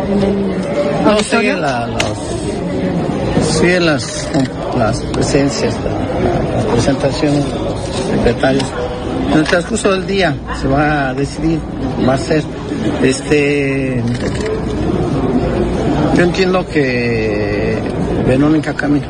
el auditorio? Siguen las presencias, la presentación de los secretarios. En el transcurso del día se va a decidir, va a ser yo entiendo que Verónica Camino.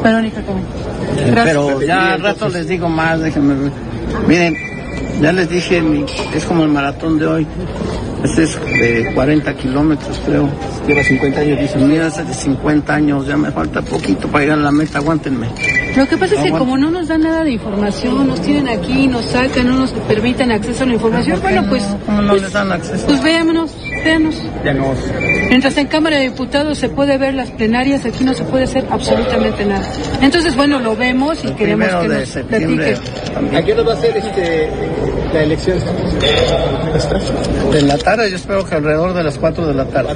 Pero ya al rato les digo más, déjenme ver. Miren, ya les dije, es como el maratón de hoy. Este es de 40 kilómetros, creo. Lleva 50 años, dice. Mira, hace de 50 años, ya me falta poquito para llegar a la meta, aguántenme. Lo que pasa es que como no nos dan nada de información, nos tienen aquí, nos sacan, no nos permiten acceso a la información, bueno, pues... ¿Cómo no les dan acceso? Pues véanos. Mientras en Cámara de Diputados se puede ver las plenarias, aquí no se puede hacer absolutamente nada. Entonces, bueno, lo vemos y queremos que nos platique. ¿A qué hora va a ser la elección? De la tarde, yo espero que alrededor de las 4 de la tarde.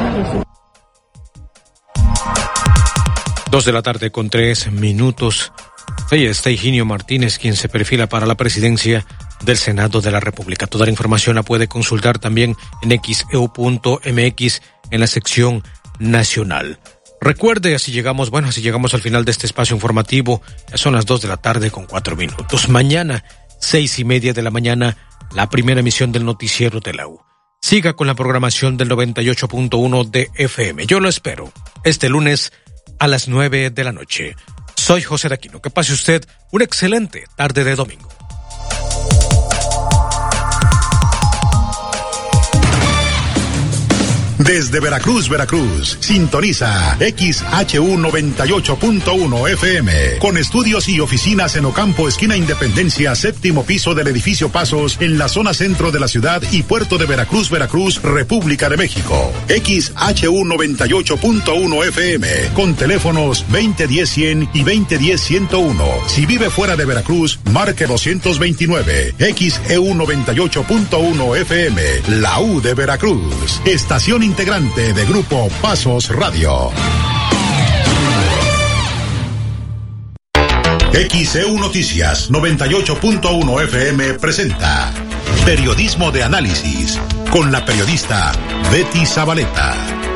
2 de la tarde con 3 minutos. Ahí está Higinio Martínez, quien se perfila para la presidencia del Senado de la República. Toda la información la puede consultar también en xeu.mx en la sección nacional. Recuerde, así llegamos al final de este espacio informativo. Ya son las 2 de la tarde con 4 minutos. Mañana, 6:30 de la mañana, la primera emisión del noticiero de la U. Siga con la programación del 98.1 de FM. Yo lo espero este lunes a las 9 de la noche. Soy José de Aquino. Que pase usted una excelente tarde de domingo. Desde Veracruz, sintoniza XHU 98.1 FM, con estudios y oficinas en Ocampo, esquina Independencia, 7º piso del edificio Pasos, en la zona centro de la ciudad y puerto de Veracruz, República de México. XHU 98.1 FM, con teléfonos 2010-100 y 2010-101. Si vive fuera de Veracruz, marque 229. XEU 98.1 FM, la U de Veracruz. Estación integrante de Grupo Pasos Radio. XEU Noticias 98.1 FM presenta Periodismo de Análisis con la periodista Betty Zabaleta.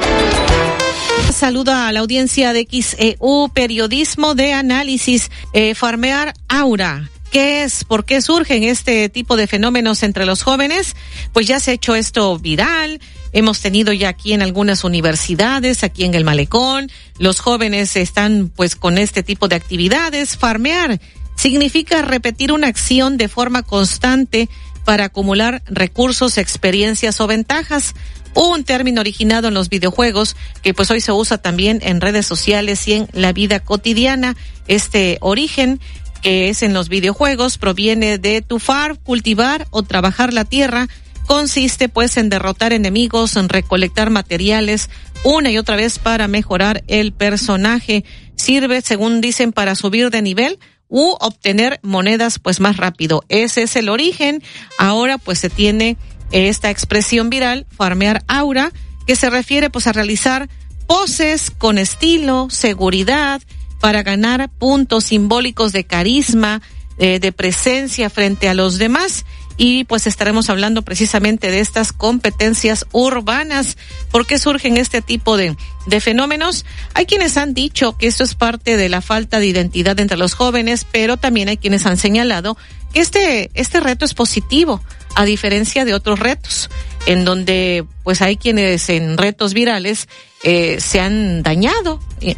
Saluda a la audiencia de XEU Periodismo de Análisis. Farmear Aura. ¿Qué es? ¿Por qué surgen este tipo de fenómenos entre los jóvenes? Pues ya se ha hecho esto viral. Hemos tenido ya aquí en algunas universidades, aquí en el Malecón. Los jóvenes están pues con este tipo de actividades. Farmear significa repetir una acción de forma constante para acumular recursos, experiencias o ventajas. Un término originado en los videojuegos que pues hoy se usa también en redes sociales y en la vida cotidiana. Este origen que es en los videojuegos proviene de tufar, cultivar o trabajar la tierra. Consiste pues en derrotar enemigos, en recolectar materiales una y otra vez para mejorar el personaje. Sirve, según dicen, para subir de nivel u obtener monedas pues más rápido. Ese es el origen. Ahora pues se tiene esta expresión viral, farmear aura, que se refiere pues a realizar poses con estilo, seguridad, para ganar puntos simbólicos de carisma, de presencia frente a los demás. Y pues estaremos hablando precisamente de estas competencias urbanas. ¿Por qué surgen este tipo de fenómenos? Hay quienes han dicho que esto es parte de la falta de identidad entre los jóvenes, pero también hay quienes han señalado que este reto es positivo, a diferencia de otros retos, en donde pues hay quienes en retos virales se han dañado,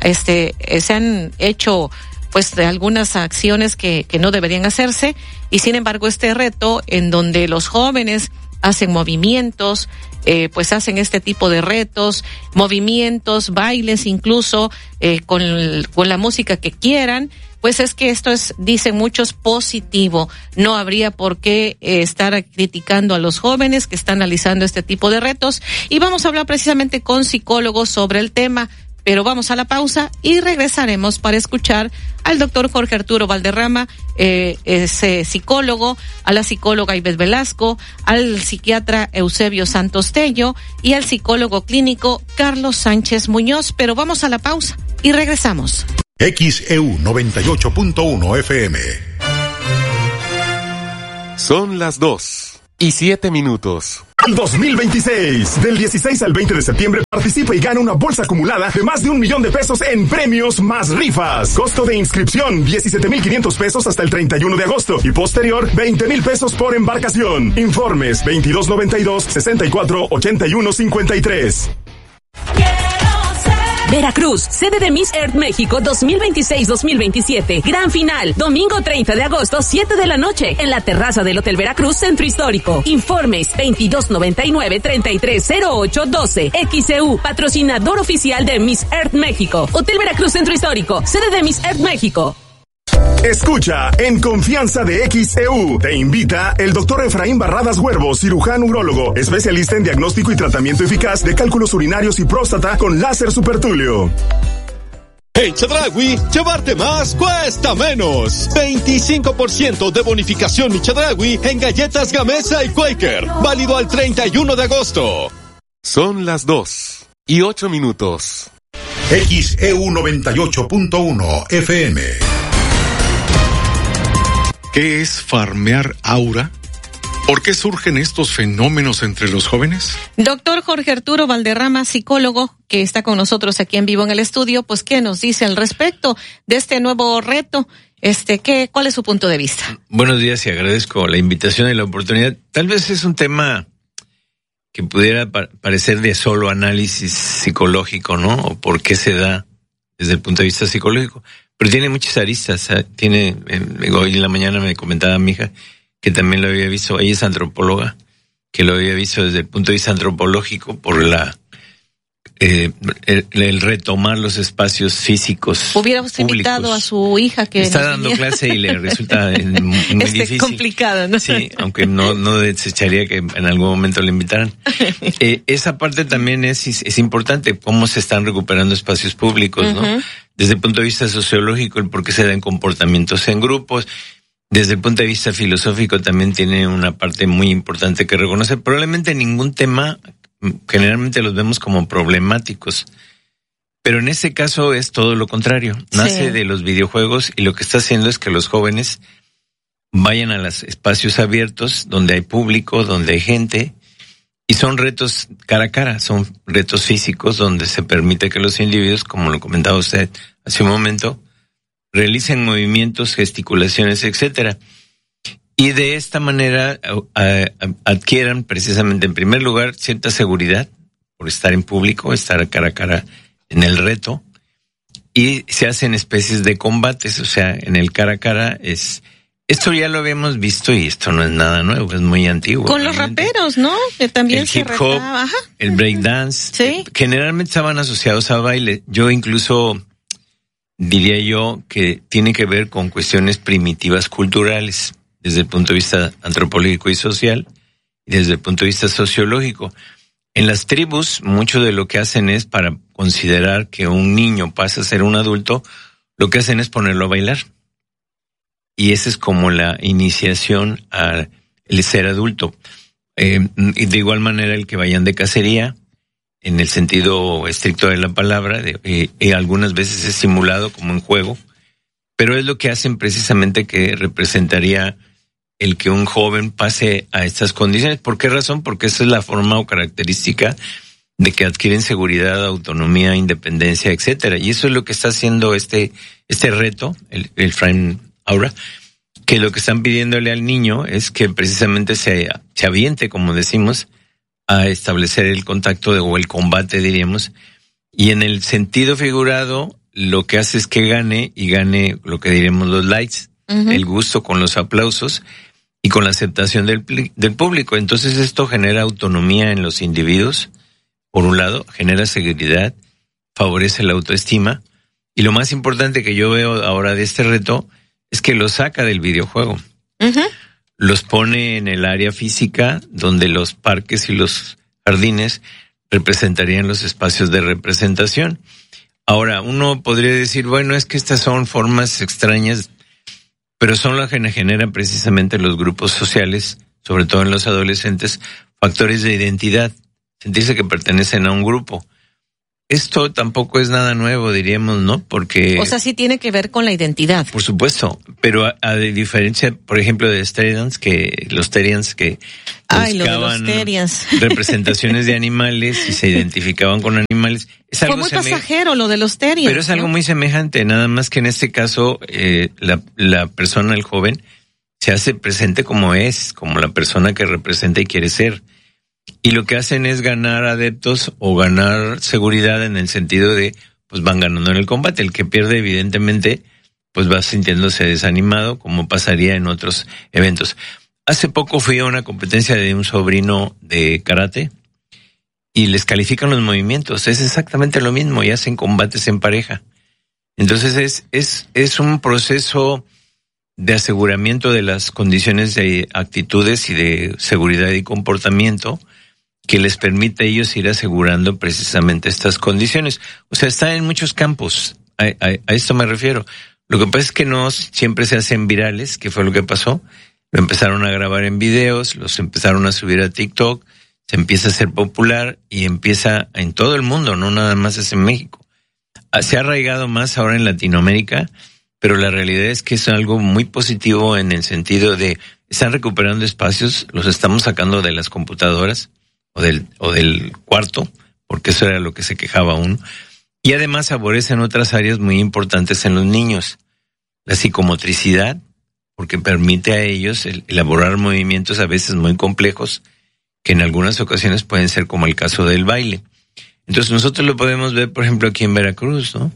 se han hecho pues de algunas acciones que no deberían hacerse, y sin embargo este reto en donde los jóvenes hacen movimientos, pues hacen este tipo de retos, movimientos, bailes incluso, con la música que quieran, pues es que esto es, dicen muchos, positivo. No habría por qué estar criticando a los jóvenes que están realizando este tipo de retos, y vamos a hablar precisamente con psicólogos sobre el tema. Pero vamos a la pausa y regresaremos para escuchar al doctor Jorge Arturo Valderrama, psicólogo, a la psicóloga Ivette Velasco, al psiquiatra Eusebio Santos Tello y al psicólogo clínico Carlos Sánchez Muñoz. Pero vamos a la pausa y regresamos. XEU 98.1 FM. Son las 2 6:07. 2026. Del 16 al 20 de septiembre participa y gana una bolsa acumulada de más de 1 millón de pesos en premios más rifas. Costo de inscripción 17,500 pesos hasta el 31 de agosto y posterior 20,000 pesos por embarcación. Informes 2292-648153. Veracruz, sede de Miss Earth México 2026-2027. Gran final, domingo 30 de agosto, 7 de la noche, en la terraza del Hotel Veracruz, Centro Histórico. Informes 2299-330812. XEU, patrocinador oficial de Miss Earth México. Hotel Veracruz, Centro Histórico, sede de Miss Earth México. Escucha En Confianza de XEU. Te invita el doctor Efraín Barradas Huervo, cirujano urólogo, especialista en diagnóstico y tratamiento eficaz de cálculos urinarios y próstata con láser supertulio. En Chedraui, llevarte más cuesta menos. 25% de bonificación Mi Chedraui en galletas Gamesa y Quaker. Válido al 31 de agosto. Son las 2:08. XEU 98.1 FM. ¿Qué es farmear aura? ¿Por qué surgen estos fenómenos entre los jóvenes? Doctor Jorge Arturo Valderrama, psicólogo, que está con nosotros aquí en vivo en el estudio, pues, ¿qué nos dice al respecto de este nuevo reto? ¿Cuál es su punto de vista? Buenos días y agradezco la invitación y la oportunidad. Tal vez es un tema que pudiera parecer de solo análisis psicológico, ¿no? O por qué se da desde el punto de vista psicológico. Pero tiene muchas aristas. Hoy en la mañana me comentaba mi hija que también lo había visto. Ella es antropóloga, que lo había visto desde el punto de vista antropológico por el retomar los espacios físicos. Hubiera usted invitado a su hija que está dando clase y le resulta muy difícil. Complicado, ¿no? Sí, aunque no desecharía que en algún momento le invitaran. Esa parte también es importante, cómo se están recuperando espacios públicos, ¿no? Desde el punto de vista sociológico, el por qué se dan comportamientos en grupos. Desde el punto de vista filosófico también tiene una parte muy importante que reconocer. Probablemente ningún tema, generalmente los vemos como problemáticos, pero en este caso es todo lo contrario. Nace de los videojuegos y lo que está haciendo es que los jóvenes vayan a los espacios abiertos donde hay público, donde hay gente, y son retos cara a cara, son retos físicos donde se permite que los individuos, como lo comentaba usted hace un momento, realicen movimientos, gesticulaciones, etcétera. Y de esta manera adquieran precisamente, en primer lugar, cierta seguridad por estar en público, estar cara a cara en el reto, y se hacen especies de combates, o sea, en el cara a cara esto ya lo habíamos visto y esto no es nada nuevo, es muy antiguo. Con realmente. Los raperos, ¿no? Que también el hip hop, el breakdance, sí. Generalmente estaban asociados a baile. Yo incluso diría que tiene que ver con cuestiones primitivas culturales, desde el punto de vista antropológico y social, y desde el punto de vista sociológico. En las tribus, mucho de lo que hacen es, para considerar que un niño pasa a ser un adulto, lo que hacen es ponerlo a bailar. Y esa es como la iniciación al ser adulto. Y de igual manera el que vayan de cacería, en el sentido estricto de la palabra, algunas veces es simulado como en juego, pero es lo que hacen precisamente que representaría el que un joven pase a estas condiciones. ¿Por qué razón? Porque esa es la forma o característica de que adquieren seguridad, autonomía, independencia, etcétera. Y eso es lo que está haciendo este reto, el Frame Aura, que lo que están pidiéndole al niño es que precisamente se aviente, como decimos, a establecer el contacto o el combate, diríamos, y en el sentido figurado lo que hace es que gane lo que diríamos los likes, el gusto con los aplausos y con la aceptación del público. Entonces esto genera autonomía en los individuos, por un lado, genera seguridad, favorece la autoestima, y lo más importante que yo veo ahora de este reto es que los saca del videojuego. Los pone en el área física, donde los parques y los jardines representarían los espacios de representación. Ahora, uno podría decir, bueno, es que estas son formas extrañas, pero son las que generan precisamente los grupos sociales, sobre todo en los adolescentes, factores de identidad, sentirse que pertenecen a un grupo. esto tampoco es nada nuevo, diríamos, ¿no? Porque... O sea, sí tiene que ver con la identidad. Por supuesto, pero a diferencia, por ejemplo, de los Terians que buscaban representaciones de animales y se identificaban con animales. Es algo fue muy pasajero lo de los Terians. Pero es algo muy semejante, nada más que en este caso la persona, el joven, se hace presente como es, como la persona que representa y quiere ser. Y lo que hacen es ganar adeptos o ganar seguridad en el sentido de, pues van ganando en el combate. El que pierde, evidentemente, pues va sintiéndose desanimado, como pasaría en otros eventos. Hace poco fui a una competencia de un sobrino de karate y les califican los movimientos. Es exactamente lo mismo y hacen combates en pareja. Entonces es un proceso de aseguramiento de las condiciones de actitudes y de seguridad y comportamiento que les permite a ellos ir asegurando precisamente estas condiciones. O sea, está en muchos campos. A esto me refiero. Lo que pasa es que no siempre se hacen virales, que fue lo que pasó. Lo empezaron a grabar en videos, los empezaron a subir a TikTok, se empieza a hacer popular y empieza en todo el mundo, no nada más es en México. Se ha arraigado más ahora en Latinoamérica, pero la realidad es que es algo muy positivo en el sentido de están recuperando espacios, los estamos sacando de las computadoras o del cuarto, porque eso era lo que se quejaba uno. Y además favorecen otras áreas muy importantes en los niños. La psicomotricidad, porque permite a ellos elaborar movimientos a veces muy complejos, que en algunas ocasiones pueden ser como el caso del baile. Entonces nosotros lo podemos ver, por ejemplo, aquí en Veracruz, ¿no?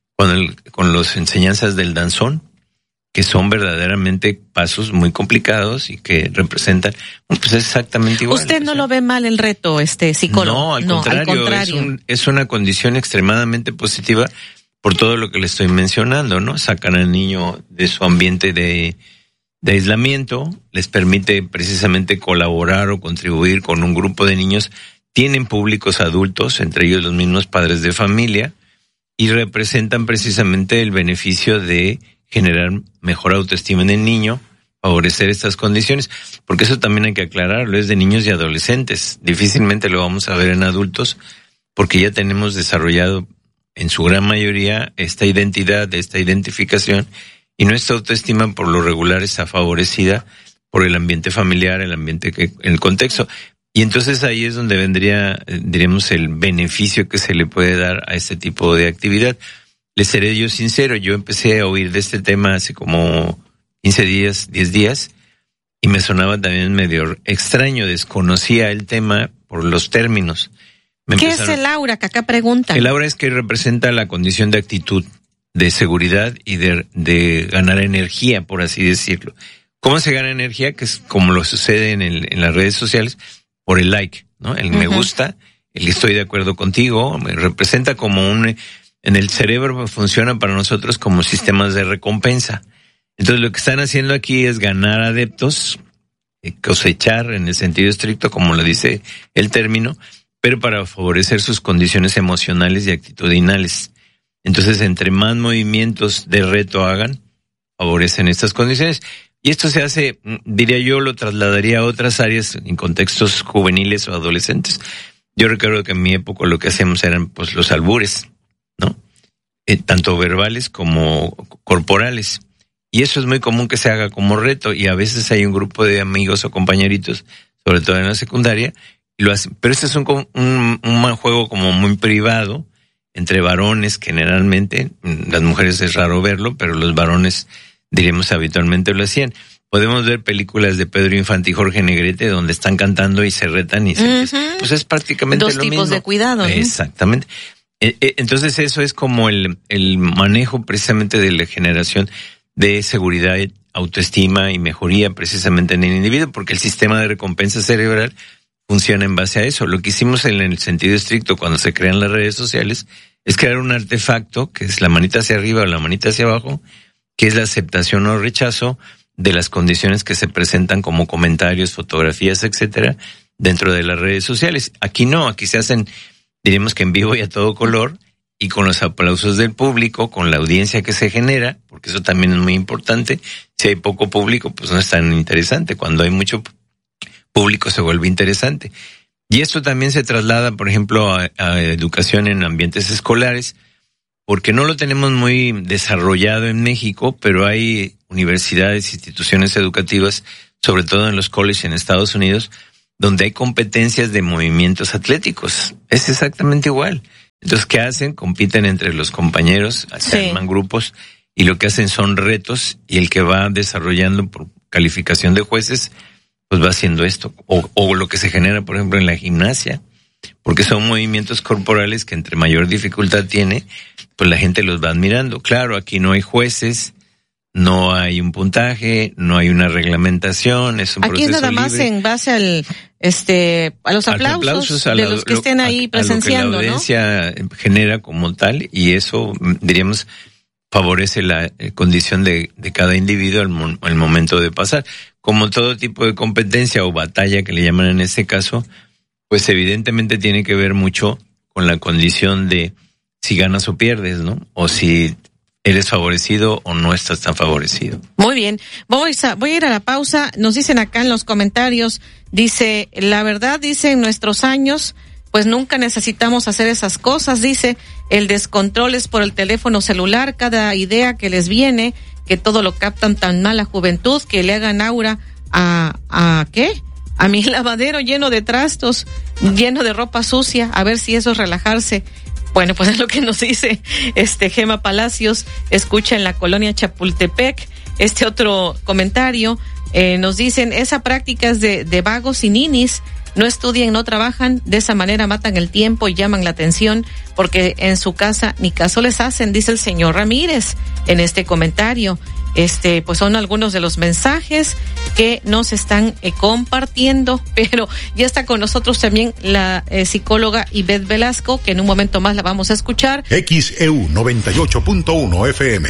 Con las enseñanzas del danzón, que son verdaderamente pasos muy complicados y que representan, pues es exactamente igual. ¿Usted no lo ve mal el reto, psicólogo? No, al contrario. Es una condición extremadamente positiva por todo lo que le estoy mencionando, ¿no? Sacan al niño de su ambiente de aislamiento, les permite precisamente colaborar o contribuir con un grupo de niños, tienen públicos adultos, entre ellos los mismos padres de familia, y representan precisamente el beneficio de generar mejor autoestima en el niño, favorecer estas condiciones, porque eso también hay que aclararlo, es de niños y adolescentes, difícilmente lo vamos a ver en adultos, porque ya tenemos desarrollado en su gran mayoría esta identidad, esta identificación, y nuestra autoestima por lo regular está favorecida por el ambiente familiar, el contexto. Y entonces ahí es donde vendría, diríamos, el beneficio que se le puede dar a este tipo de actividad. Les seré yo sincero, yo empecé a oír de este tema hace como 15 días, 10 días, y me sonaba también medio extraño, desconocía el tema por los términos. ¿Qué es el aura que acá preguntan? El aura es que representa la condición de actitud, de seguridad y de ganar energía, por así decirlo. ¿Cómo se gana energía? Que es como lo sucede en las redes sociales, por el like, ¿no? El me gusta, el estoy de acuerdo contigo, me representa como en el cerebro funciona para nosotros como sistemas de recompensa. Entonces lo que están haciendo aquí es ganar adeptos, cosechar en el sentido estricto, como lo dice el término, pero para favorecer sus condiciones emocionales y actitudinales. Entonces, entre más movimientos de reto hagan, favorecen estas condiciones. Y esto se hace, diría yo, lo trasladaría a otras áreas en contextos juveniles o adolescentes. Yo recuerdo que en mi época lo que hacíamos eran pues los albures, ¿no? Tanto verbales como corporales. Y eso es muy común que se haga como reto, y a veces hay un grupo de amigos o compañeritos, sobre todo en la secundaria, y lo hacen. Pero este es un juego como muy privado, entre varones generalmente, las mujeres es raro verlo, pero los varones, diríamos, habitualmente lo hacían. Podemos ver películas de Pedro Infante y Jorge Negrete donde están cantando y se retan y pues es prácticamente lo mismo. Dos tipos de cuidado, ¿no? Exactamente. Entonces eso es como el manejo precisamente de la generación de seguridad, autoestima y mejoría precisamente en el individuo, porque el sistema de recompensa cerebral funciona en base a eso. Lo que hicimos en el sentido estricto cuando se crean las redes sociales es crear un artefacto que es la manita hacia arriba o la manita hacia abajo, que es la aceptación o rechazo de las condiciones que se presentan como comentarios, fotografías, etcétera, dentro de las redes sociales. Aquí no, aquí se hacen, diríamos que en vivo y a todo color, y con los aplausos del público, con la audiencia que se genera, porque eso también es muy importante. Si hay poco público, pues no es tan interesante. Cuando hay mucho público se vuelve interesante. Y esto también se traslada, por ejemplo, a educación en ambientes escolares, porque no lo tenemos muy desarrollado en México, pero hay universidades, instituciones educativas, sobre todo en los colleges en Estados Unidos, donde hay competencias de movimientos atléticos. Es exactamente igual. Entonces, ¿qué hacen? Compiten entre los compañeros, se arman grupos, y lo que hacen son retos, y el que va desarrollando por calificación de jueces, pues va haciendo esto. O lo que se genera, por ejemplo, en la gimnasia, porque son movimientos corporales que entre mayor dificultad tiene, pues la gente los va admirando. Claro, aquí no hay jueces, no hay un puntaje, no hay una reglamentación, es un proceso libre. Aquí es nada más en base a los aplausos de los que estén ahí presenciando, a lo que la audiencia, ¿no?, genera como tal, y eso, diríamos, favorece la condición de cada individuo al momento de pasar. Como todo tipo de competencia o batalla que le llaman en este caso, pues evidentemente tiene que ver mucho con la condición de si ganas o pierdes, ¿no? O si eres favorecido o no estás tan favorecido. Muy bien, voy a ir a la pausa. Nos dicen acá en los comentarios, dice, la verdad, dice, en nuestros años, pues nunca necesitamos hacer esas cosas, dice, el descontrol es por el teléfono celular, cada idea que les viene, que todo lo captan tan mal la juventud, que le hagan aura a ¿qué? A mi lavadero lleno de trastos, lleno de ropa sucia, a ver si eso es relajarse. Bueno, pues es lo que nos dice Gema Palacios, escucha en la colonia Chapultepec. Otro comentario, nos dicen, esa práctica es de vagos y ninis, no estudian, no trabajan, de esa manera matan el tiempo y llaman la atención, porque en su casa ni caso les hacen, dice el señor Ramírez en este comentario. Pues son algunos de los mensajes que nos están compartiendo, pero ya está con nosotros también la psicóloga Ivette Velasco, que en un momento más la vamos a escuchar. XEU 98.1 FM.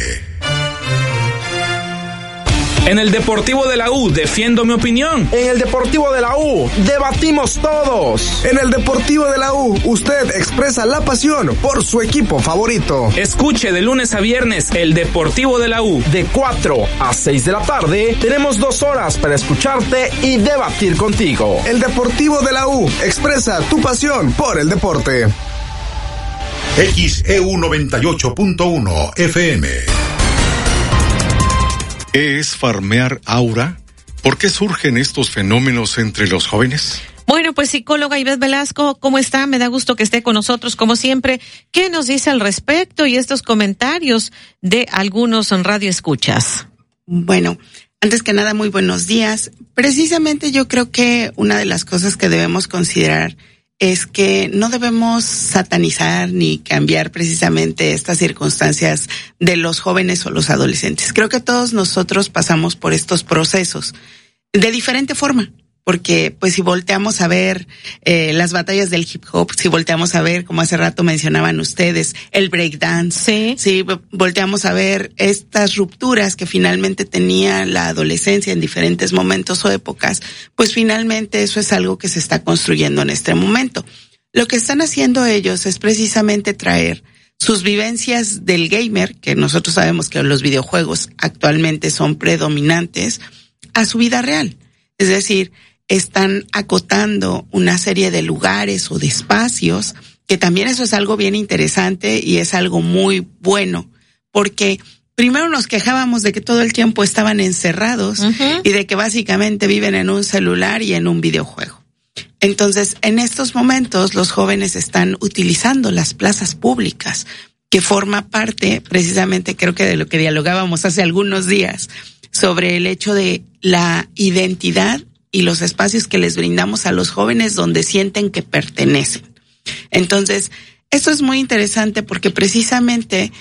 En el Deportivo de la U defiendo mi opinión. En el Deportivo de la U debatimos todos. En el Deportivo de la U usted expresa la pasión por su equipo favorito. Escuche de lunes a viernes el Deportivo de la U. De 4 a 6 de la tarde tenemos 2 horas para escucharte y debatir contigo. El Deportivo de la U expresa tu pasión por el deporte. XEU 98.1 FM. ¿Qué es farmear aura? ¿Por qué surgen estos fenómenos entre los jóvenes? Bueno, pues psicóloga Ivette Velasco, ¿cómo está? Me da gusto que esté con nosotros como siempre. ¿Qué nos dice al respecto y estos comentarios de algunos radioescuchas? Bueno, antes que nada, muy buenos días. Precisamente yo creo que una de las cosas que debemos considerar es que no debemos satanizar ni cambiar precisamente estas circunstancias de los jóvenes o los adolescentes. Creo que todos nosotros pasamos por estos procesos de diferente forma, porque pues si volteamos a ver las batallas del hip hop, si volteamos a ver, como hace rato mencionaban ustedes, el breakdance, si volteamos a ver estas rupturas que finalmente tenía la adolescencia en diferentes momentos o épocas, pues finalmente eso es algo que se está construyendo en este momento. Lo que están haciendo ellos es precisamente traer sus vivencias del gamer, que nosotros sabemos que los videojuegos actualmente son predominantes, a su vida real. Es decir, están acotando una serie de lugares o de espacios, que también eso es algo bien interesante y es algo muy bueno, porque primero nos quejábamos de que todo el tiempo estaban encerrados y de que básicamente viven en un celular y en un videojuego. Entonces, en estos momentos los jóvenes están utilizando las plazas públicas, que forma parte precisamente, creo que de lo que dialogábamos hace algunos días, sobre el hecho de la identidad y los espacios que les brindamos a los jóvenes donde sienten que pertenecen. Entonces, esto es muy interesante porque precisamente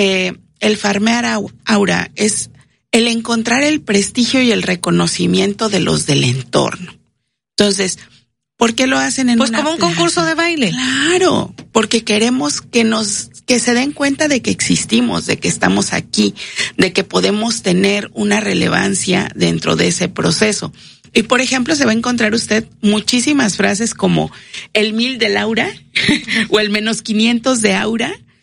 el farmear aura es el encontrar el prestigio y el reconocimiento de los del entorno. Entonces, ¿por qué lo hacen en pues una como un plaza? concurso de baile? Claro, porque queremos que se den cuenta de que existimos, de que estamos aquí, de que podemos tener una relevancia dentro de ese proceso. Y por ejemplo, se va a encontrar usted muchísimas frases como el 1000 de Laura o el -500 de Aura,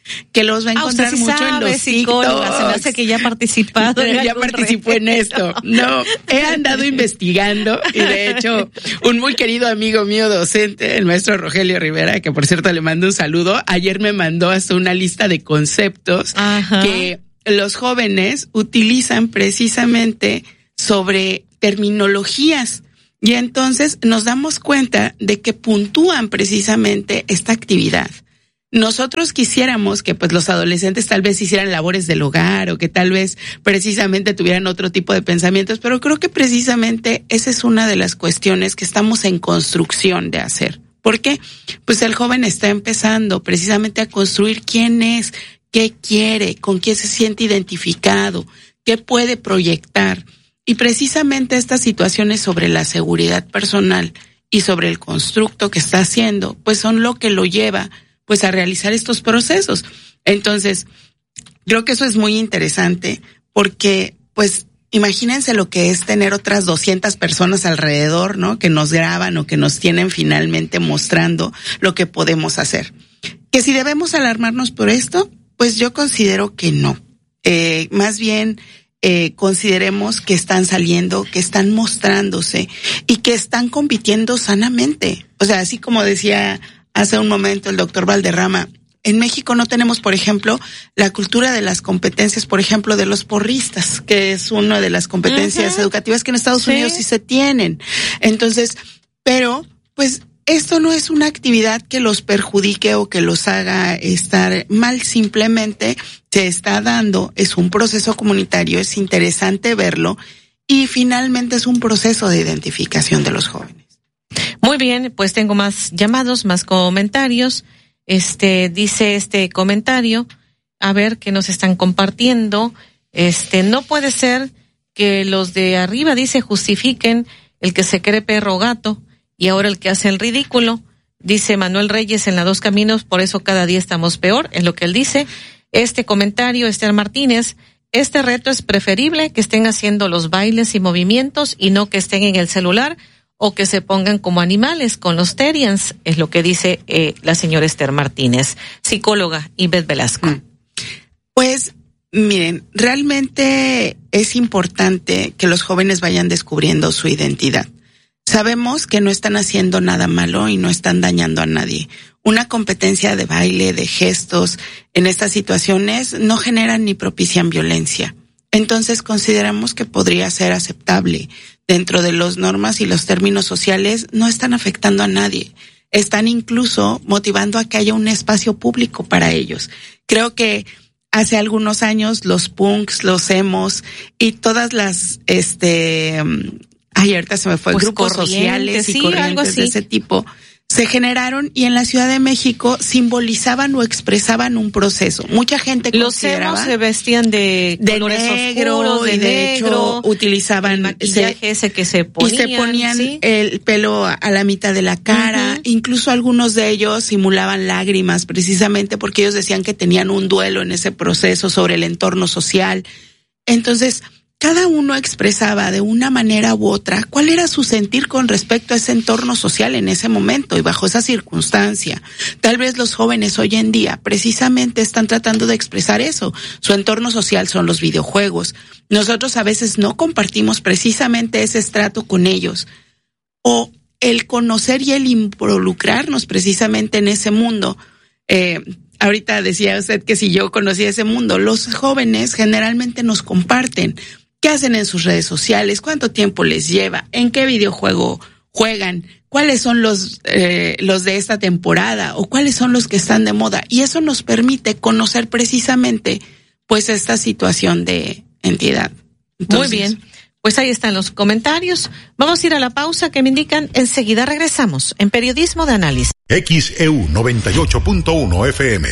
que los va a encontrar usted sí mucho sabe, en los psicóloga, se me hace que ya ha participado. Ya participó en esto. No, he andado investigando y de hecho un muy querido amigo mío docente, el maestro Rogelio Rivera, que por cierto le mando un saludo, ayer me mandó hasta una lista de conceptos que los jóvenes utilizan precisamente sobre terminologías. Y entonces nos damos cuenta de que puntúan precisamente esta actividad. Nosotros quisiéramos que pues los adolescentes tal vez hicieran labores del hogar o que tal vez precisamente tuvieran otro tipo de pensamientos, pero creo que precisamente esa es una de las cuestiones que estamos en construcción de hacer. ¿Por qué? Pues el joven está empezando precisamente a construir quién es, qué quiere, con quién se siente identificado, qué puede proyectar. Y precisamente estas situaciones sobre la seguridad personal y sobre el constructo que está haciendo, pues son lo que lo lleva pues a realizar estos procesos. Entonces, creo que eso es muy interesante porque, pues, imagínense lo que es tener otras 200 personas alrededor, ¿no? Que nos graban o que nos tienen finalmente mostrando lo que podemos hacer. Que si debemos alarmarnos por esto, pues yo considero que no. Más bien, consideremos que están saliendo, que están mostrándose y que están compitiendo sanamente. O sea, así como decía hace un momento el doctor Valderrama, en México no tenemos, por ejemplo, la cultura de las competencias, por ejemplo, de los porristas, que es una de las competencias educativas que en Estados Unidos sí se tienen. Entonces, pero, pues, esto no es una actividad que los perjudique o que los haga estar mal, simplemente se está dando, es un proceso comunitario, es interesante verlo y finalmente es un proceso de identificación de los jóvenes. Muy bien, pues tengo más llamados, más comentarios. Dice este comentario, a ver qué nos están compartiendo. No puede ser que los de arriba, dice, justifiquen el que se cree perro o gato y ahora el que hace el ridículo. Dice Manuel Reyes en la Dos Caminos, por eso cada día estamos peor, es lo que él dice. Este comentario, Esther Martínez, este reto es preferible que estén haciendo los bailes y movimientos y no que estén en el celular o que se pongan como animales con los Terians, es lo que dice la señora Esther Martínez, psicóloga Ivette Velasco. Pues, miren, realmente es importante que los jóvenes vayan descubriendo su identidad. Sabemos que no están haciendo nada malo y no están dañando a nadie. Una competencia de baile, de gestos, en estas situaciones no generan ni propician violencia. Entonces consideramos que podría ser aceptable. Dentro de las normas y los términos sociales no están afectando a nadie. Están incluso motivando a que haya un espacio público para ellos. Creo que hace algunos años los punks, los emos y todas las, ahorita se me fue, pues grupos sociales y corrientes de ese tipo, se generaron y en la Ciudad de México simbolizaban o expresaban un proceso. Mucha gente consideraba... Los emos se vestían de colores negro, oscuros, de y de negro, hecho utilizaban el maquillaje ese que se ponían. Y se ponían el pelo a la mitad de la cara. Incluso algunos de ellos simulaban lágrimas precisamente porque ellos decían que tenían un duelo en ese proceso sobre el entorno social. Entonces, cada uno expresaba de una manera u otra cuál era su sentir con respecto a ese entorno social en ese momento y bajo esa circunstancia. Tal vez los jóvenes hoy en día precisamente están tratando de expresar eso. Su entorno social son los videojuegos. Nosotros a veces no compartimos precisamente ese estrato con ellos. O el conocer y el involucrarnos precisamente en ese mundo. Ahorita decía usted que si yo conocía ese mundo, los jóvenes generalmente nos comparten qué hacen en sus redes sociales, cuánto tiempo les lleva, en qué videojuego juegan, cuáles son los de esta temporada o cuáles son los que están de moda. Y eso nos permite conocer precisamente pues esta situación de entidad. Entonces, muy bien, pues ahí están los comentarios. Vamos a ir a la pausa que me indican. Enseguida regresamos en Periodismo de Análisis. XEU 98.1 FM.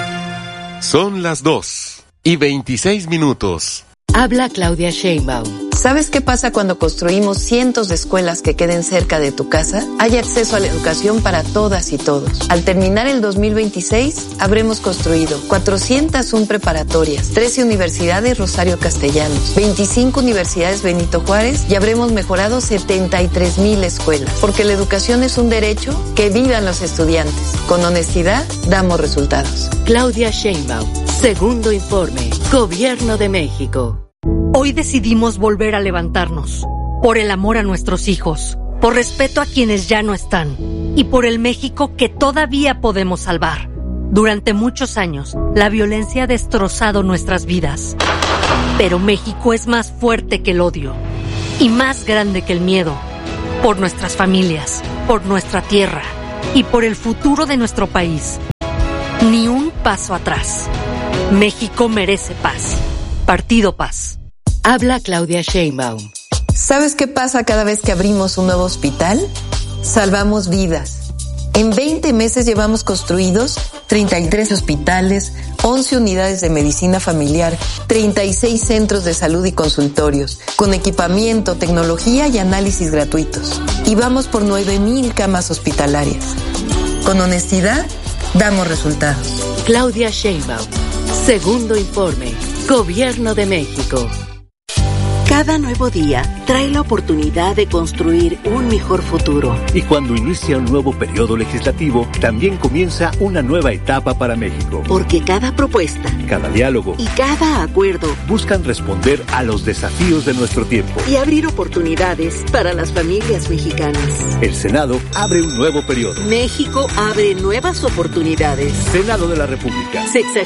Son las 2:26. Habla Claudia Sheinbaum. ¿Sabes qué pasa cuando construimos cientos de escuelas que queden cerca de tu casa? Hay acceso a la educación para todas y todos. Al terminar el 2026, habremos construido 401 preparatorias, 13 universidades Rosario Castellanos, 25 universidades Benito Juárez y habremos mejorado 73,000 escuelas. Porque la educación es un derecho, que vivan los estudiantes. Con honestidad, damos resultados. Claudia Sheinbaum, segundo informe, Gobierno de México. Hoy decidimos volver a levantarnos, por el amor a nuestros hijos, por respeto a quienes ya no están y por el México que todavía podemos salvar. Durante muchos años, la violencia ha destrozado nuestras vidas, pero México es más fuerte que el odio y más grande que el miedo, por nuestras familias, por nuestra tierra y por el futuro de nuestro país. Ni un paso atrás. México merece paz. Partido Paz. Habla Claudia Sheinbaum. ¿Sabes qué pasa cada vez que abrimos un nuevo hospital? Salvamos vidas. En 20 meses llevamos construidos 33 hospitales, 11 unidades de medicina familiar, 36 centros de salud y consultorios, con equipamiento, tecnología y análisis gratuitos. Y vamos por 9,000 camas hospitalarias. Con honestidad, damos resultados. Claudia Sheinbaum, segundo informe, Gobierno de México. Cada nuevo día trae la oportunidad de construir un mejor futuro. Y cuando inicia un nuevo periodo legislativo, también comienza una nueva etapa para México. Porque cada propuesta, cada diálogo y cada acuerdo buscan responder a los desafíos de nuestro tiempo y abrir oportunidades para las familias mexicanas. El Senado abre un nuevo periodo. México abre nuevas oportunidades. Senado de la República.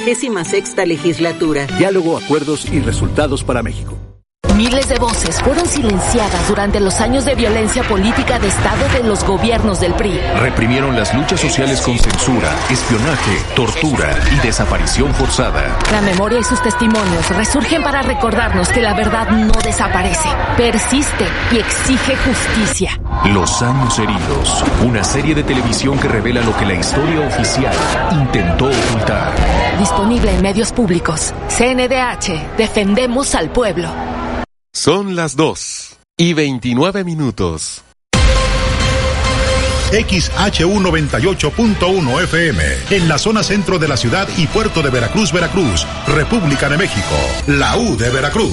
66ª legislatura. Diálogo, acuerdos y resultados para México. Miles de voces fueron silenciadas durante los años de violencia política de Estado de los gobiernos del PRI. Reprimieron las luchas sociales con censura, espionaje, tortura y desaparición forzada. La memoria y sus testimonios resurgen para recordarnos que la verdad no desaparece, persiste y exige justicia. Los años heridos, una serie de televisión que revela lo que la historia oficial intentó ocultar. Disponible en medios públicos. CNDH, defendemos al pueblo. Son las 2:29. XHU98.1 FM, en la zona centro de la ciudad y puerto de Veracruz, Veracruz, República de México, la U de Veracruz.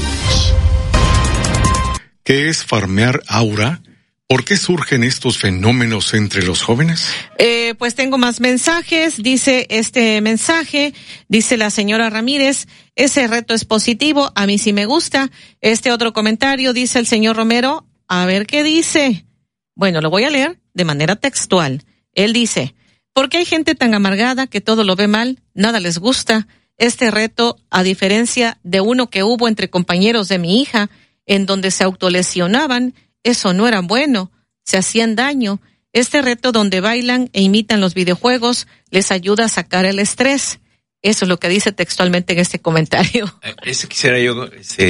¿Qué es farmear aura? ¿Por qué surgen estos fenómenos entre los jóvenes? Pues tengo más mensajes. Dice este mensaje, dice la señora Ramírez, ese reto es positivo, a mí sí me gusta. Este otro comentario dice el señor Romero, a ver qué dice. Bueno, lo voy a leer de manera textual. Él dice, ¿por qué hay gente tan amargada que todo lo ve mal, nada les gusta? Este reto, a diferencia de uno que hubo entre compañeros de mi hija, en donde se autolesionaban, eso no era bueno, se hacían daño. Este reto donde bailan e imitan los videojuegos les ayuda a sacar el estrés. Eso es lo que dice textualmente en este comentario. Eso quisiera yo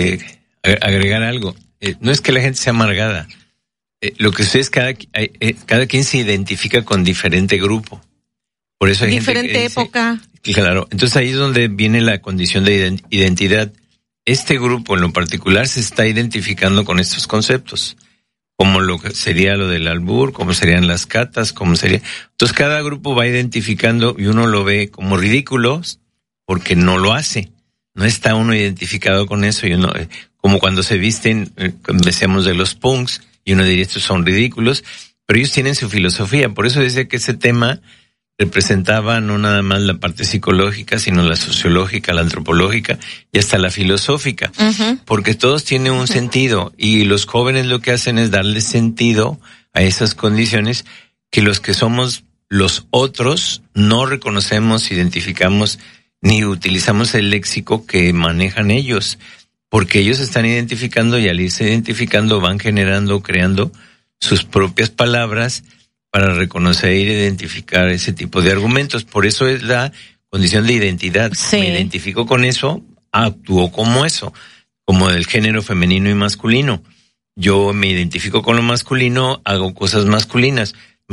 agregar algo. No es que la gente sea amargada. Lo que sucede es que cada quien se identifica con diferente grupo. Por eso hay diferente gente que época. Claro, entonces ahí es donde viene la condición de identidad. Este grupo en lo particular se está identificando con estos conceptos, como lo que sería lo del albur, como serían las catas, como sería. Entonces cada grupo va identificando y uno lo ve como ridículos porque no lo hace. No está uno identificado con eso y uno, como cuando se visten, decíamos de los punks, y uno diría estos son ridículos, pero ellos tienen su filosofía. Por eso decía que ese tema representaba no nada más la parte psicológica, sino la sociológica, la antropológica y hasta la filosófica, porque todos tienen un sentido y los jóvenes lo que hacen es darle sentido a esas condiciones que los que somos los otros no reconocemos, identificamos ni utilizamos el léxico que manejan ellos, porque ellos están identificando y al irse identificando van generando, creando sus propias palabras para reconocer e identificar ese tipo de argumentos. Por eso es la condición de identidad. Sí. Me identifico con eso, actúo como eso, como del género femenino y masculino. Yo me identifico con lo masculino, hago cosas masculinas.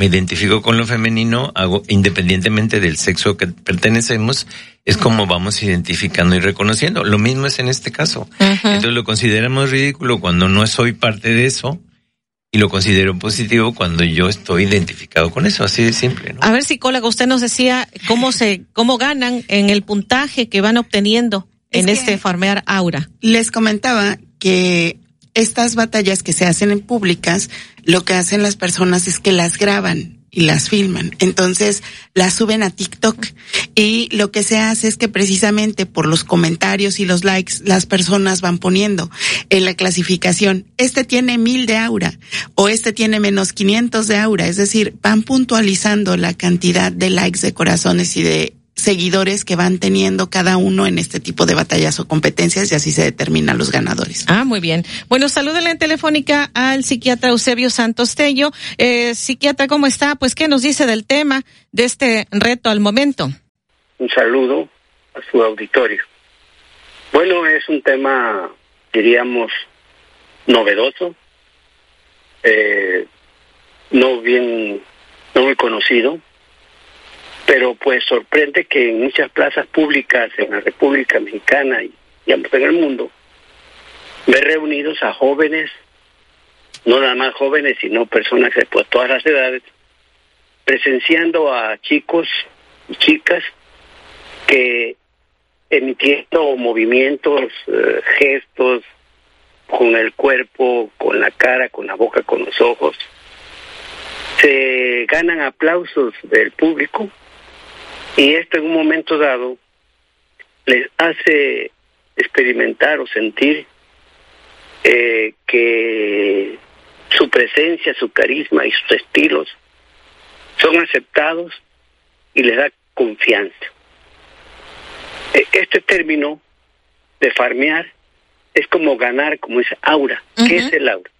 me identifico con lo femenino, hago independientemente del sexo que pertenecemos, es como vamos identificando y reconociendo. Lo mismo es en este caso. Entonces lo consideramos ridículo cuando no soy parte de eso y lo considero positivo cuando yo estoy identificado con eso, así de simple, ¿no? A ver, psicóloga, usted nos decía cómo ganan en el puntaje que van obteniendo en este Farmear Aura. Les comentaba que estas batallas que se hacen en públicas, lo que hacen las personas es que las graban y las filman. Entonces las suben a TikTok y lo que se hace es que precisamente por los comentarios y los likes las personas van poniendo en la clasificación, este tiene 1000 de aura o este tiene menos 500 de aura, es decir, van puntualizando la cantidad de likes, de corazones y de seguidores que van teniendo cada uno en este tipo de batallas o competencias y así se determinan los ganadores. Muy bien. Bueno, salúdenle en telefónica al psiquiatra Eusebio Santos Tello. Psiquiatra, ¿cómo está? Pues, ¿qué nos dice del tema de este reto al momento? Un saludo a su auditorio. Bueno, es un tema, diríamos, novedoso, no muy conocido, pero pues sorprende que en muchas plazas públicas en la República Mexicana y en el mundo, ver reunidos a jóvenes, no nada más jóvenes, sino personas de pues, todas las edades, presenciando a chicos y chicas que emitiendo movimientos, gestos, con el cuerpo, con la cara, con la boca, con los ojos, se ganan aplausos del público. Y esto en un momento dado les hace experimentar o sentir que su presencia, su carisma y sus estilos son aceptados y les da confianza. Este término de farmear es como ganar, como ese aura. ¿Qué es el aura?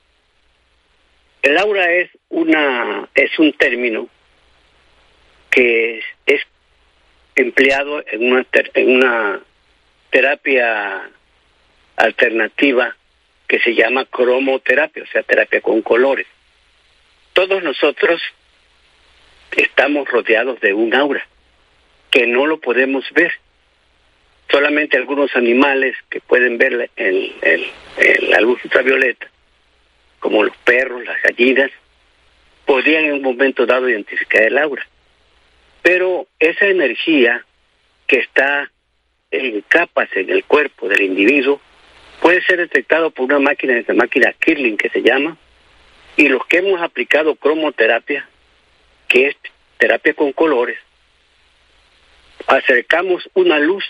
El aura es un término que es empleado en una terapia alternativa que se llama cromoterapia, o sea, terapia con colores. Todos nosotros estamos rodeados de un aura que no lo podemos ver. Solamente algunos animales que pueden ver en la luz ultravioleta, como los perros, las gallinas, podrían en un momento dado identificar el aura. Pero esa energía que está en capas en el cuerpo del individuo puede ser detectado por una máquina, esa máquina Kirlian que se llama, y los que hemos aplicado cromoterapia, que es terapia con colores, acercamos una luz,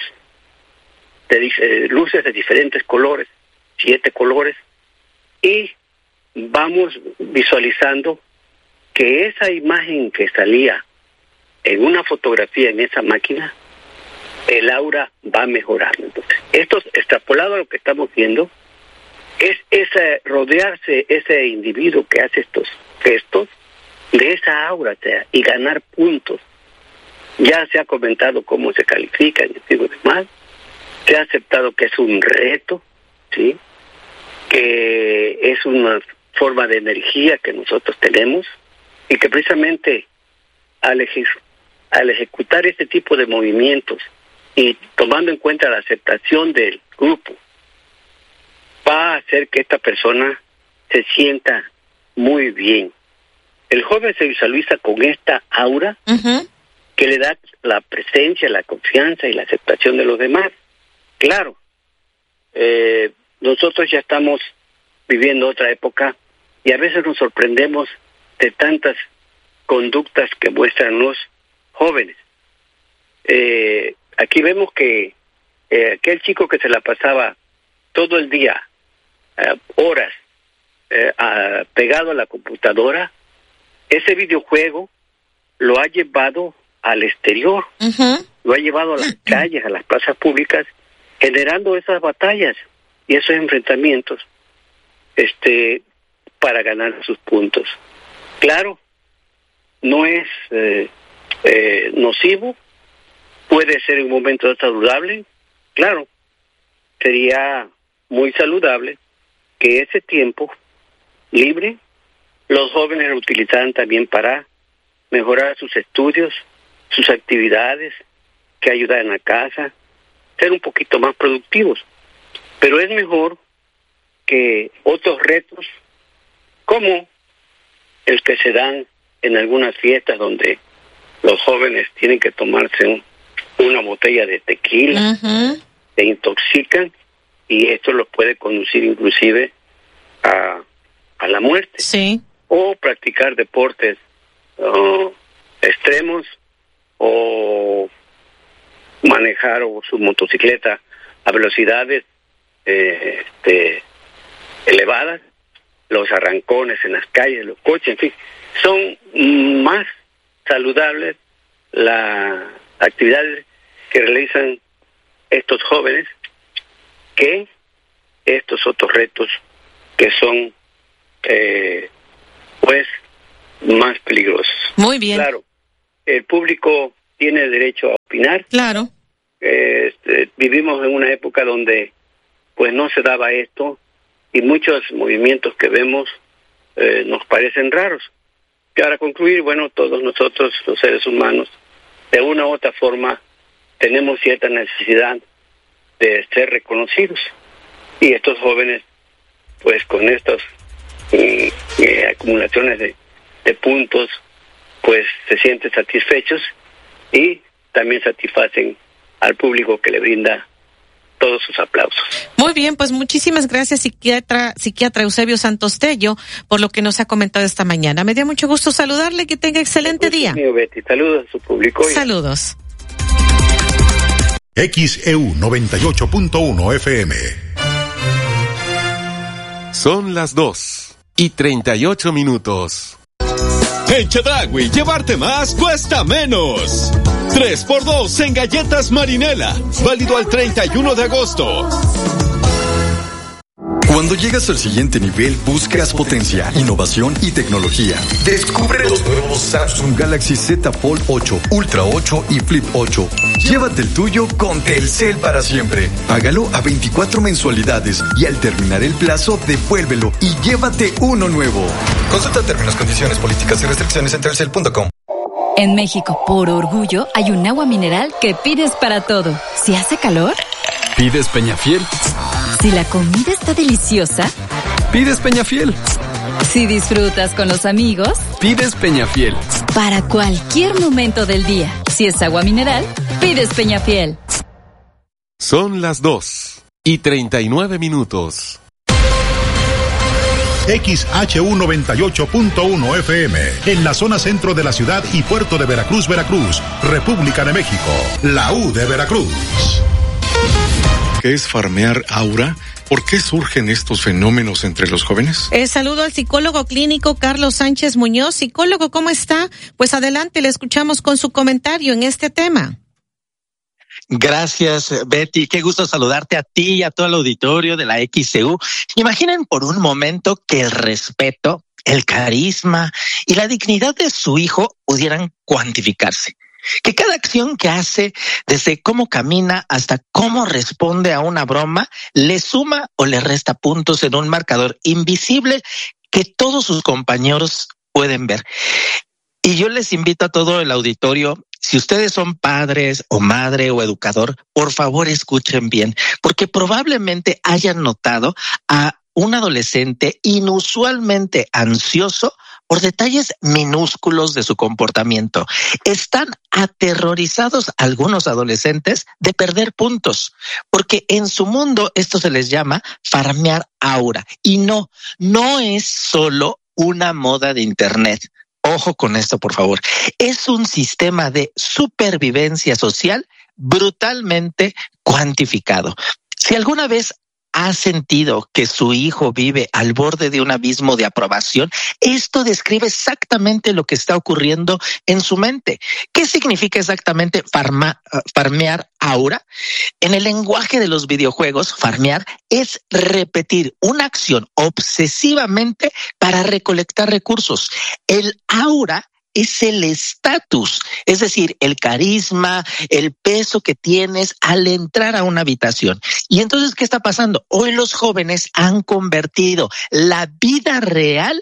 luces de diferentes colores, 7 colores, y vamos visualizando que esa imagen que salía en una fotografía en esa máquina, el aura va mejorando. Entonces, esto extrapolado a lo que estamos viendo, es rodearse ese individuo que hace estos gestos de esa aura, y ganar puntos. Ya se ha comentado cómo se califica en el demás, se ha aceptado que es un reto, ¿sí? Que es una forma de energía que nosotros tenemos y que precisamente al ejecutar este tipo de movimientos y tomando en cuenta la aceptación del grupo, va a hacer que esta persona se sienta muy bien. El joven se visualiza con esta aura que le da la presencia, la confianza y la aceptación de los demás. Claro, nosotros ya estamos viviendo otra época y a veces nos sorprendemos de tantas conductas que muestran los jóvenes. Aquí vemos que aquel chico que se la pasaba todo el día, horas, pegado a la computadora, ese videojuego lo ha llevado al exterior, lo ha llevado a las calles, a las plazas públicas, generando esas batallas y esos enfrentamientos para ganar sus puntos. Claro, no es nocivo, puede ser en un momento saludable, claro, sería muy saludable que ese tiempo libre los jóvenes lo utilizan también para mejorar sus estudios, sus actividades, que ayudan en la casa, ser un poquito más productivos. Pero es mejor que otros retos, como el que se dan en algunas fiestas donde los jóvenes tienen que tomarse una botella de tequila, se intoxican, y esto los puede conducir inclusive a la muerte. Sí. O practicar deportes extremos, o manejar su motocicleta a velocidades elevadas, los arrancones en las calles, los coches, en fin, son más saludables las actividades que realizan estos jóvenes que estos otros retos que son pues más peligrosos. Muy bien. Claro, el público tiene derecho a opinar. Claro. Vivimos en una época donde pues no se daba esto, y muchos movimientos que vemos nos parecen raros. Para concluir, bueno, todos nosotros, los seres humanos, de una u otra forma, tenemos cierta necesidad de ser reconocidos. Y estos jóvenes, pues con estas acumulaciones de puntos, pues se sienten satisfechos y también satisfacen al público que le brinda todos sus aplausos. Muy bien, pues muchísimas gracias, psiquiatra Eusebio Santos Tello, por lo que nos ha comentado esta mañana. Me dio mucho gusto saludarle, que tenga excelente día. Mío, Betty. Saludos a su público. Saludos. XEU 98.1 FM. Son las 2:38. En Chedraui, llevarte más cuesta menos. 3x2 en galletas Marinela. Válido al 31 de agosto. Cuando llegas al siguiente nivel, buscas potencia, innovación y tecnología. Descubre los nuevos Samsung Galaxy Z Fold 8, Ultra 8 y Flip 8. Llévate el tuyo con Telcel para siempre. Págalo a 24 mensualidades y al terminar el plazo, devuélvelo y llévate uno nuevo. Consulta términos, condiciones, políticas y restricciones en telcel.com. En México, por orgullo, hay un agua mineral que pides para todo. Si hace calor, ¿pides Peñafiel? Si la comida está deliciosa, ¿pides Peñafiel? Si disfrutas con los amigos, pides Peñafiel. Para cualquier momento del día, si es agua mineral, pides Peñafiel. Son las 2:39. XHU 98.1 FM, en la zona centro de la ciudad y puerto de Veracruz, República de México, la U de Veracruz. ¿Qué es farmear aura? ¿Por qué surgen estos fenómenos entre los jóvenes? Saludo al psicólogo clínico Carlos Sánchez Muñoz. Psicólogo, ¿cómo está? Pues adelante, le escuchamos con su comentario en este tema. Gracias, Betty. Qué gusto saludarte a ti y a todo el auditorio de la XCU. Imaginen por un momento que el respeto, el carisma y la dignidad de su hijo pudieran cuantificarse. Que cada acción que hace, desde cómo camina hasta cómo responde a una broma, le suma o le resta puntos en un marcador invisible que todos sus compañeros pueden ver. Y yo les invito a todo el auditorio, si ustedes son padres o madre o educador, por favor escuchen bien, porque probablemente hayan notado a un adolescente inusualmente ansioso por detalles minúsculos de su comportamiento. Están aterrorizados algunos adolescentes de perder puntos, porque en su mundo esto se les llama farmear aura. Y no es solo una moda de internet. Ojo con esto, por favor. Es un sistema de supervivencia social brutalmente cuantificado. Si alguna vez ha sentido que su hijo vive al borde de un abismo de aprobación, esto describe exactamente lo que está ocurriendo en su mente. ¿Qué significa exactamente farmear aura? En el lenguaje de los videojuegos, farmear es repetir una acción obsesivamente para recolectar recursos. El aura es el estatus, es decir, el carisma, el peso que tienes al entrar a una habitación. Y entonces, ¿qué está pasando? Hoy los jóvenes han convertido la vida real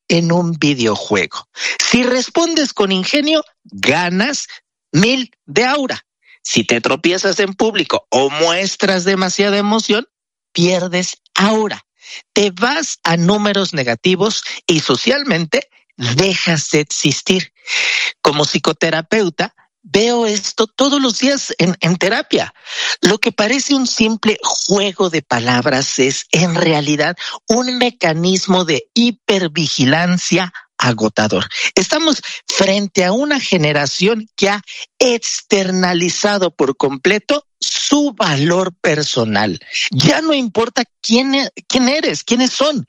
en un videojuego. Si respondes con ingenio, ganas 1000 de aura. Si te tropiezas en público o muestras demasiada emoción, pierdes aura. Te vas a números negativos y socialmente dejas de existir. Como psicoterapeuta, veo esto todos los días en terapia. Lo que parece un simple juego de palabras es en realidad un mecanismo de hipervigilancia agotador. Estamos frente a una generación que ha externalizado por completo su valor personal. Ya no importa quién eres, quiénes son.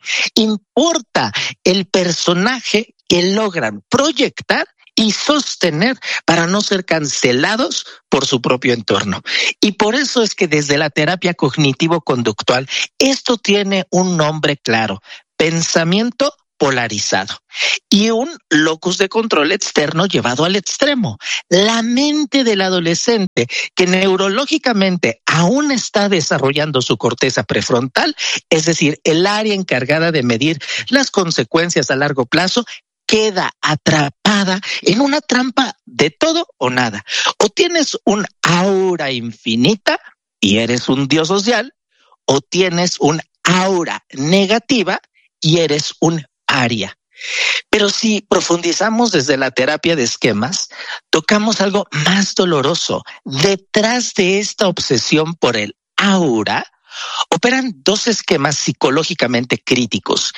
Importa el personaje que logran proyectar y sostener para no ser cancelados por su propio entorno. Y por eso es que desde la terapia cognitivo-conductual esto tiene un nombre claro: pensamiento polarizado y un locus de control externo llevado al extremo. La mente del adolescente, que neurológicamente aún está desarrollando su corteza prefrontal, es decir, el área encargada de medir las consecuencias a largo plazo, queda atrapada en una trampa de todo o nada. O tienes un aura infinita y eres un dios social, o tienes un aura negativa y eres un área. Pero si profundizamos desde la terapia de esquemas, tocamos algo más doloroso. Detrás de esta obsesión por el aura operan dos esquemas psicológicamente críticos: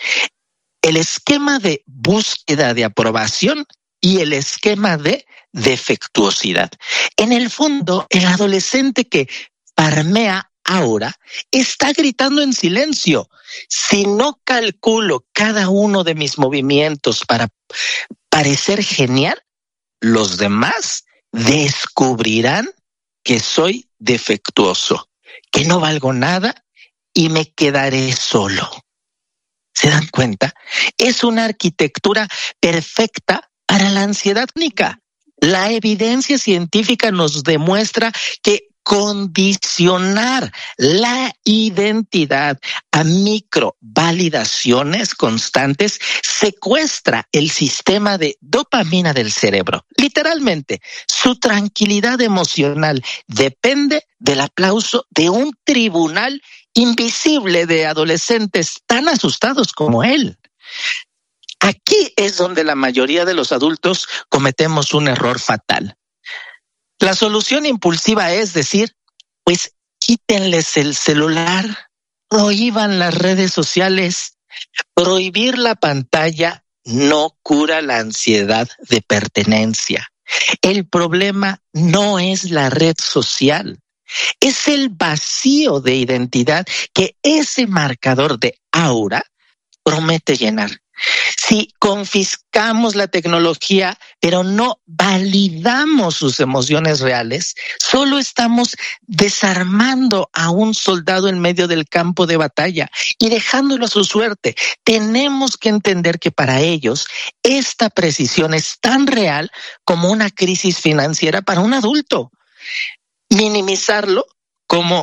el esquema de búsqueda de aprobación y el esquema de defectuosidad. En el fondo, el adolescente que farmea aura está gritando en silencio: si no calculo cada uno de mis movimientos para parecer genial, los demás descubrirán que soy defectuoso, que no valgo nada y me quedaré solo. ¿Se dan cuenta? Es una arquitectura perfecta para la ansiedad clínica. La evidencia científica nos demuestra que condicionar la identidad a microvalidaciones constantes secuestra el sistema de dopamina del cerebro. Literalmente, su tranquilidad emocional depende del aplauso de un tribunal invisible de adolescentes tan asustados como él. Aquí es donde la mayoría de los adultos cometemos un error fatal. La solución impulsiva es decir, pues quítenles el celular, prohíban las redes sociales. Prohibir la pantalla no cura la ansiedad de pertenencia. El problema no es la red social, es el vacío de identidad que ese marcador de aura promete llenar. Si confiscamos la tecnología, pero no validamos sus emociones reales, solo estamos desarmando a un soldado en medio del campo de batalla y dejándolo a su suerte. Tenemos que entender que para ellos esta precisión es tan real como una crisis financiera para un adulto. Minimizarlo como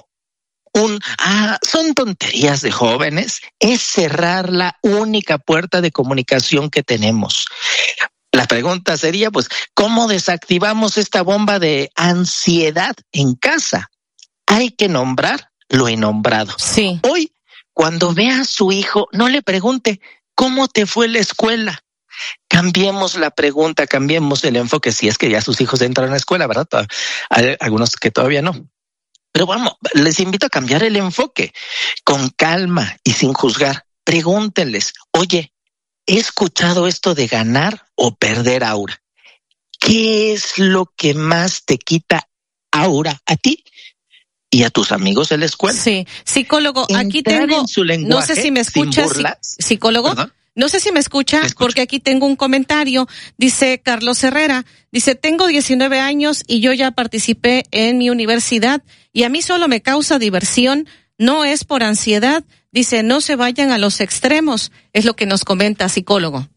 son tonterías de jóvenes, es cerrar la única puerta de comunicación que tenemos. La pregunta sería, pues, ¿cómo desactivamos esta bomba de ansiedad en casa? Hay que nombrar lo innombrado. Sí. Hoy, cuando vea a su hijo, no le pregunte, ¿cómo te fue la escuela? Cambiemos la pregunta, cambiemos el enfoque, si es que ya sus hijos entran a la escuela, ¿verdad? Hay algunos que todavía no. Pero vamos, les invito a cambiar el enfoque con calma y sin juzgar. Pregúntenles, oye, he escuchado esto de ganar o perder aura. ¿Qué es lo que más te quita aura a ti y a tus amigos de la escuela? Sí, psicólogo, aquí tengo, no sé si me escuchas, psicólogo. ¿Perdón? No sé si me escucha, porque aquí tengo un comentario. Dice Carlos Herrera, dice, tengo 19 años y yo ya participé en mi universidad y a mí solo me causa diversión, no es por ansiedad. Dice, no se vayan a los extremos, es lo que nos comenta psicólogo.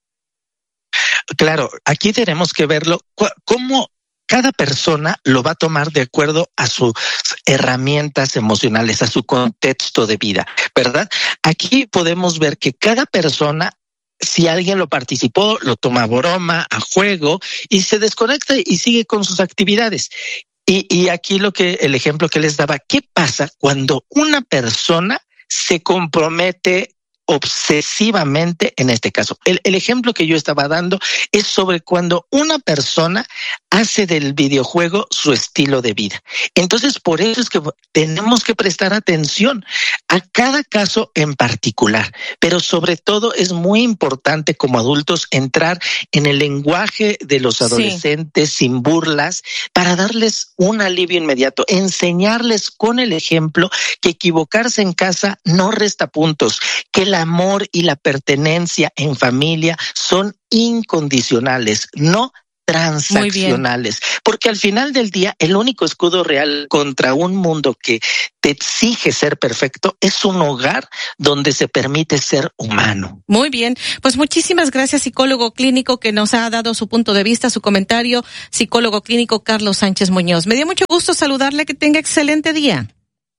Claro, aquí tenemos que verlo, cómo cada persona lo va a tomar de acuerdo a sus herramientas emocionales, a su contexto de vida, ¿verdad? Aquí podemos ver que cada persona si alguien lo participó, lo toma a broma, a juego, y se desconecta y sigue con sus actividades. Y aquí el ejemplo que les daba, ¿qué pasa cuando una persona se compromete obsesivamente en este caso? El ejemplo que yo estaba dando es sobre cuando una persona hace del videojuego su estilo de vida. Entonces, por eso es que tenemos que prestar atención a cada caso en particular, pero sobre todo es muy importante como adultos entrar en el lenguaje de los adolescentes sin burlas para darles un alivio inmediato, enseñarles con el ejemplo que equivocarse en casa no resta puntos, que el amor y la pertenencia en familia son incondicionales, no transaccionales, porque al final del día el único escudo real contra un mundo que te exige ser perfecto es un hogar donde se permite ser humano. Muy bien, pues muchísimas gracias, psicólogo clínico, que nos ha dado su punto de vista, su comentario, psicólogo clínico Carlos Sánchez Muñoz. Me dio mucho gusto saludarle, que tenga excelente día.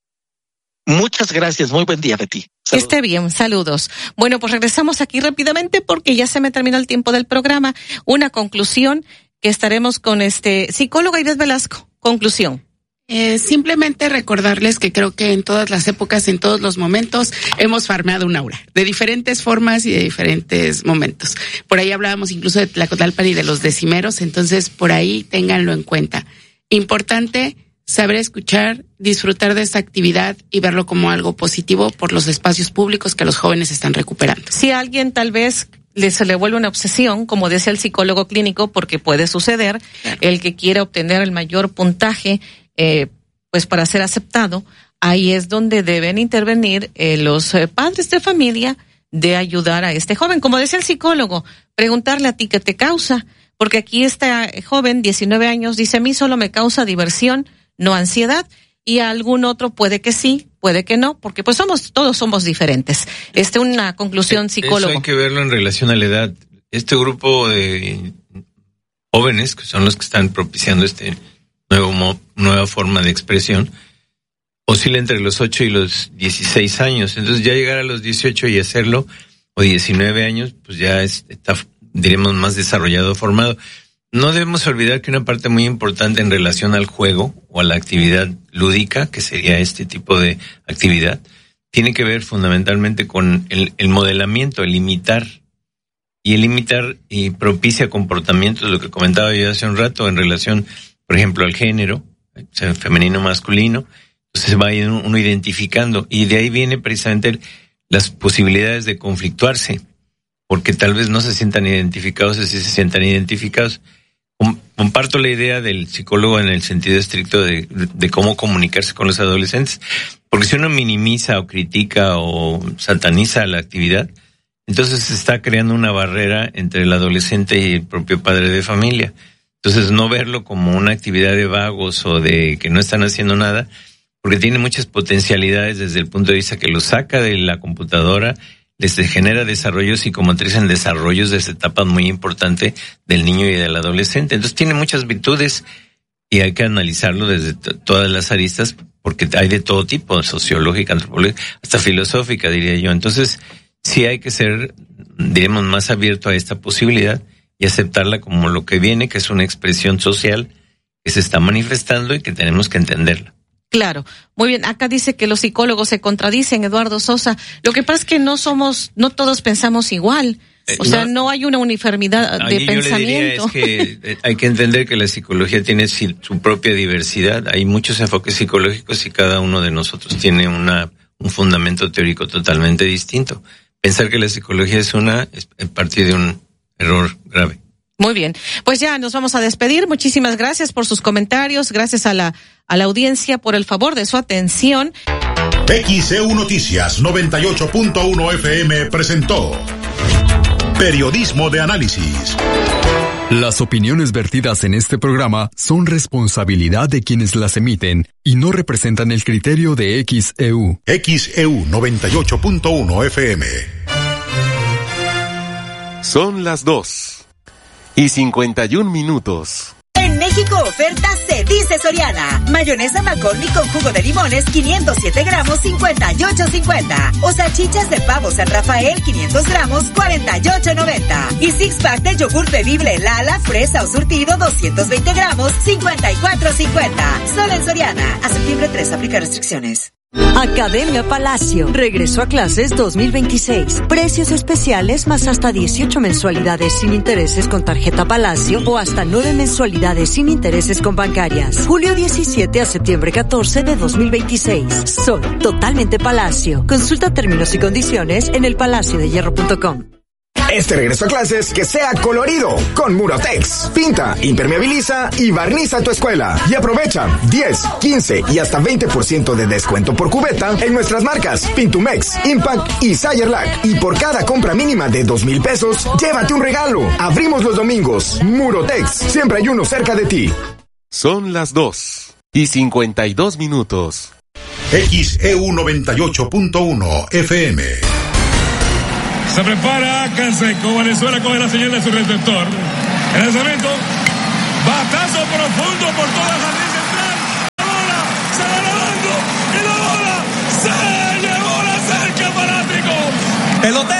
Muchas gracias, muy buen día, Betty. Que esté bien, saludos. Bueno, pues regresamos aquí rápidamente porque ya se me terminó el tiempo del programa. Una conclusión que estaremos con psicóloga Ivette Velasco. Conclusión. Simplemente recordarles que creo que en todas las épocas, en todos los momentos, hemos farmeado un aura, de diferentes formas y de diferentes momentos. Por ahí hablábamos incluso de Tlacotalpan y de los decimeros, entonces por ahí ténganlo en cuenta. Importante saber escuchar, disfrutar de esta actividad y verlo como algo positivo por los espacios públicos que los jóvenes están recuperando. Si a alguien tal vez se le vuelve una obsesión, como decía el psicólogo clínico, porque puede suceder, el que quiere obtener el mayor puntaje, pues para ser aceptado, ahí es donde deben intervenir los padres de familia de ayudar a este joven. Como decía el psicólogo, preguntarle a ti qué te causa, porque aquí esta joven, 19 años, dice: a mí solo me causa diversión, no ansiedad, y a algún otro puede que sí, puede que no, porque pues todos somos diferentes. Una conclusión, psicólogo. Eso hay que verlo en relación a la edad. Este grupo de jóvenes, que son los que están propiciando nueva forma de expresión, oscila entre los 8 y los 16 años. Entonces ya llegar a los 18 y hacerlo, o 19 años, pues ya está, diremos, más desarrollado, formado. No debemos olvidar que una parte muy importante en relación al juego o a la actividad lúdica, que sería este tipo de actividad, tiene que ver fundamentalmente con el modelamiento, el imitar. Y el imitar y propicia comportamientos, lo que comentaba yo hace un rato, en relación, por ejemplo, al género, femenino, masculino. Entonces va uno identificando, y de ahí viene precisamente las posibilidades de conflictuarse, porque tal vez no se sientan identificados, así se sientan identificados. Comparto la idea del psicólogo en el sentido estricto de cómo comunicarse con los adolescentes, porque si uno minimiza o critica o sataniza la actividad, entonces se está creando una barrera entre el adolescente y el propio padre de familia. Entonces no verlo como una actividad de vagos o de que no están haciendo nada, porque tiene muchas potencialidades desde el punto de vista que lo saca de la computadora, les genera desarrollos psicomotrices en desarrollos de esa etapa muy importante del niño y del adolescente. Entonces tiene muchas virtudes y hay que analizarlo desde todas las aristas, porque hay de todo tipo, sociológica, antropológica, hasta filosófica, diría yo. Entonces sí hay que ser, diremos, más abierto a esta posibilidad y aceptarla como lo que viene, que es una expresión social que se está manifestando y que tenemos que entenderla. Claro, muy bien. Acá dice que los psicólogos se contradicen, Eduardo Sosa. Lo que pasa es que no todos pensamos igual. O sea, no hay una uniformidad de pensamiento. Yo le diría es que hay que entender que la psicología tiene su propia diversidad. Hay muchos enfoques psicológicos y cada uno de nosotros tiene un fundamento teórico totalmente distinto. Pensar que la psicología es parte de un error grave. Muy bien, pues ya nos vamos a despedir. Muchísimas gracias por sus comentarios, gracias a la audiencia por el favor de su atención. XEU Noticias 98.1 FM presentó Periodismo de Análisis. Las opiniones vertidas en este programa son responsabilidad de quienes las emiten y no representan el criterio de XEU. XEU 98.1 FM. Son las 2:51. En México oferta se dice Soriana. Mayonesa McCormick con jugo de limones 507 gramos 58.50. O salchichas de pavo San Rafael 500 gramos 48.90. Y six pack de yogur bebible Lala, fresa o surtido 220 gramos 54.50. Solo en Soriana. A septiembre 3 aplica restricciones. Academia Palacio. Regreso a clases 2026. Precios especiales más hasta 18 mensualidades sin intereses con tarjeta Palacio o hasta 9 mensualidades sin intereses con bancarias. Julio 17 a septiembre 14 de 2026. Soy totalmente Palacio. Consulta términos y condiciones en elpalaciodehierro.com. Este regreso a clases que sea colorido con Murotex. Pinta, impermeabiliza y barniza tu escuela. Y aprovecha 10, 15 y hasta 20% de descuento por cubeta en nuestras marcas Pintumex, Impact y Sayerlac. Y por cada compra mínima de 2,000 pesos, llévate un regalo. Abrimos los domingos. Murotex, siempre hay uno cerca de ti. Son las 2:52. XEU 98.1 FM. Se prepara Canseco. Venezuela coge la señal de su receptor. En ese momento, batazo profundo por toda la jardín central. La bola se va nadando y la bola se llevó la cerca fanático. Pelotero